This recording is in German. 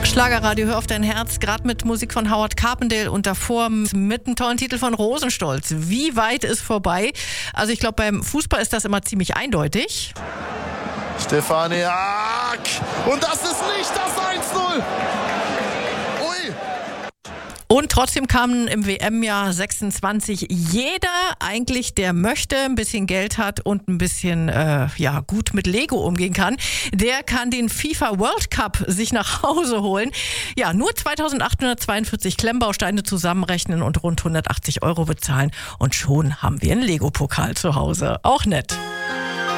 Schlagerradio, hör auf dein Herz, gerade mit Musik von Howard Carpendale und davor mit einem tollen Titel von Rosenstolz. Wie weit ist vorbei? Also ich glaube, beim Fußball ist das immer ziemlich eindeutig. Stefaniak! Und das ist nicht das 1-0! Ui! Und trotzdem kam im WM-Jahr 26 jeder eigentlich, der möchte, ein bisschen Geld hat und ein bisschen gut mit Lego umgehen kann, der kann den FIFA World Cup sich nach Hause holen. Ja, nur 2.842 Klemmbausteine zusammenrechnen und rund 180 € bezahlen und schon haben wir einen Lego-Pokal zu Hause. Auch nett.